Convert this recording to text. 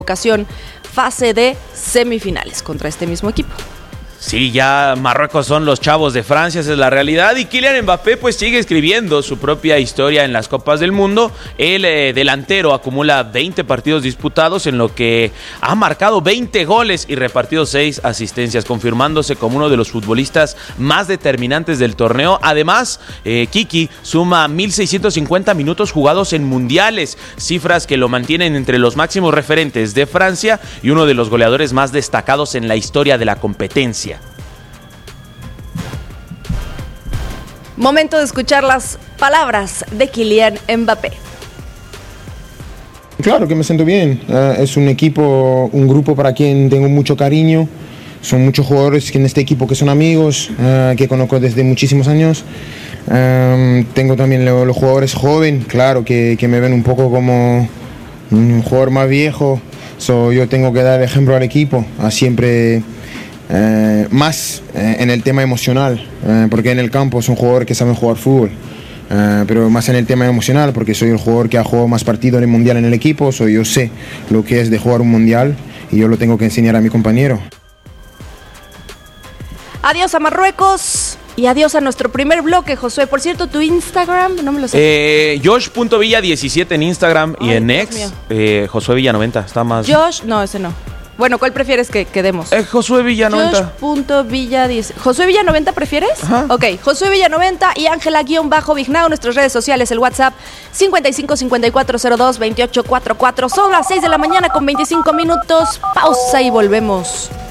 ocasión fase de semifinales contra este mismo equipo. Sí, ya Marruecos son los chavos de Francia, esa es la realidad. Y Kylian Mbappé pues sigue escribiendo su propia historia en las Copas del Mundo. El delantero acumula 20 partidos disputados, en lo que ha marcado 20 goles y repartido 6 asistencias, confirmándose como uno de los futbolistas más determinantes del torneo. Además, Kiki suma 1.650 minutos jugados en mundiales, cifras que lo mantienen entre los máximos referentes de Francia y uno de los goleadores más destacados en la historia de la competencia. Momento de escuchar las palabras de Kylian Mbappé. Claro que me siento bien. Es un equipo, un grupo para quien tengo mucho cariño. Son muchos jugadores en este equipo que son amigos, que conozco desde muchísimos años. Tengo también los jugadores jóvenes, claro, que me ven un poco como un jugador más viejo. Yo tengo que dar ejemplo al equipo, a siempre... más en el tema emocional, porque en el campo son jugadores que saben jugar fútbol, pero más en el tema emocional, porque soy el jugador que ha jugado más partidos en el mundial en el equipo. Yo sé lo que es de jugar un mundial y yo lo tengo que enseñar a mi compañero. Adiós a Marruecos y adiós a nuestro primer bloque, Josué. Por cierto, tu Instagram, no me lo sé. Josh.villa17 en Instagram. Ay, y en X, Josué Villa 90. Está más. Josh, no, ese no. Bueno, ¿cuál prefieres que demos? Josué Villa 90. Josh.villa10. ¿Josué Villa 90 prefieres? Ajá. Ok, Josué Villa 90 y Ángela_Vignao, nuestras redes sociales, el WhatsApp 5554022844. Son las 6 de la mañana con 25 minutos. Pausa y volvemos.